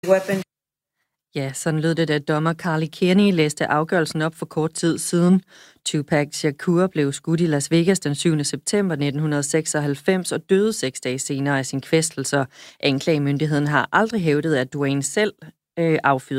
weapon. Ja, sådan lød det, da dommer Carly Kearney læste afgørelsen op for kort tid siden. Tupac Shakur blev skudt i Las Vegas den 7. september 1996 og døde 6 dage senere af sin kvæstelser. Anklagemyndigheden har aldrig hævdet, at Dwayne selv affyrede